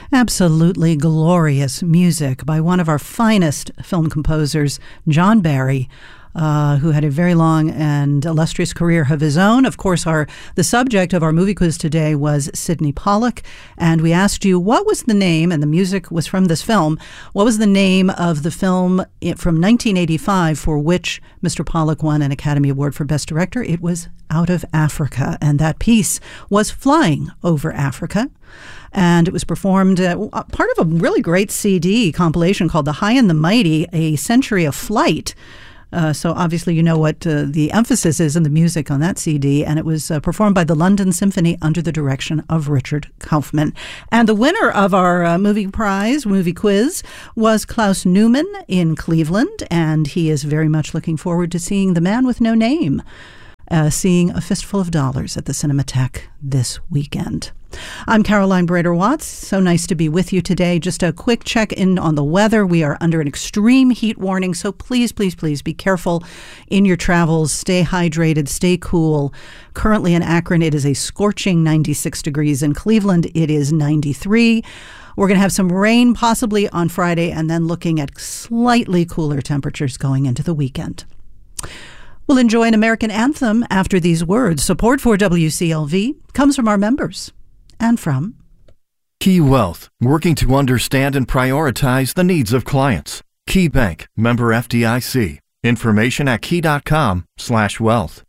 Absolutely glorious music by one of our finest film composers, John Barry, who had a very long and illustrious career of his own. Of course, the subject of our movie quiz today was Sydney Pollack, and we asked you what was the name, and the music was from this film, what was the name of the film from 1985 for which Mr. Pollack won an Academy Award for Best Director? It was Out of Africa, and that piece was Flying Over Africa. And it was performed part of a really great CD compilation called The High and the Mighty, A Century of Flight. So obviously you know what the emphasis is in the music on that CD, and it was performed by the London Symphony under the direction of Richard Kaufman. And the winner of our movie quiz, was Klaus Newman in Cleveland, and he is very much looking forward to seeing The Man with No Name, seeing A Fistful of Dollars at the Cinematheque this weekend. I'm Caroline Brader-Watts. So nice to be with you today. Just a quick check-in on the weather. We are under an extreme heat warning, so please, please, please be careful in your travels. Stay hydrated, stay cool. Currently in Akron, it is a scorching 96 degrees. In Cleveland, it is 93. We're going to have some rain possibly on Friday, and then looking at slightly cooler temperatures going into the weekend. We'll enjoy an American anthem after these words. Support for WCLV comes from our members and from Key Wealth, working to understand and prioritize the needs of clients. Key Bank, member FDIC. Information at key.com/wealth.